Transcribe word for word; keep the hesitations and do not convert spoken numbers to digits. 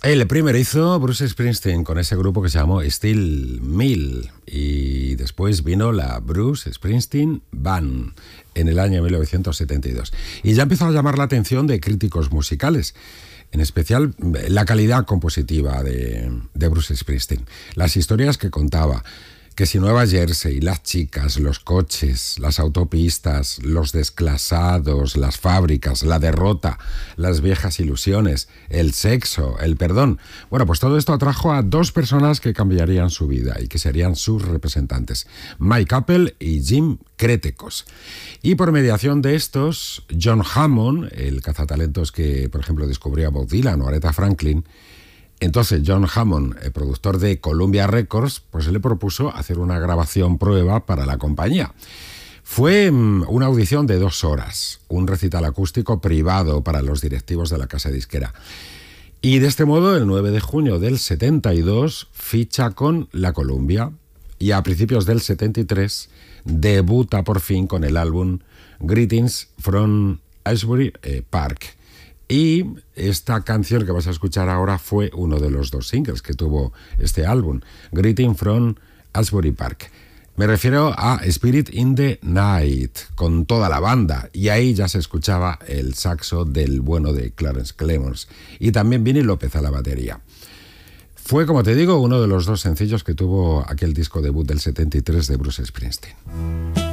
El primerizo, Bruce Springsteen, con ese grupo que se llamó Steel Mill. Y después vino la Bruce Springsteen Band en el año mil novecientos setenta y dos. Y ya empezó a llamar la atención de críticos musicales, en especial la calidad compositiva de, de Bruce Springsteen. Las historias que contaba, que si Nueva Jersey, las chicas, los coches, las autopistas, los desclasados, las fábricas, la derrota, las viejas ilusiones, el sexo, el perdón. Bueno, pues todo esto atrajo a dos personas que cambiarían su vida y que serían sus representantes, Mike Appel y Jim Crétecos. Y por mediación de estos, John Hammond, el cazatalentos que, por ejemplo, descubrió a Bob Dylan o Aretha Franklin, entonces John Hammond, el productor de Columbia Records, pues le propuso hacer una grabación prueba para la compañía. Fue una audición de dos horas, un recital acústico privado para los directivos de la casa disquera. Y de este modo, el nueve de junio del setenta y dos, ficha con la Columbia y a principios del setenta y tres debuta por fin con el álbum Greetings from Asbury Park. Y esta canción que vas a escuchar ahora fue uno de los dos singles que tuvo este álbum, Greeting from Asbury Park. Me refiero a Spirit in the Night, con toda la banda, y ahí ya se escuchaba el saxo del bueno de Clarence Clemons, y también Vinnie López a la batería. Fue, como te digo, uno de los dos sencillos que tuvo aquel disco debut del setenta y tres de Bruce Springsteen.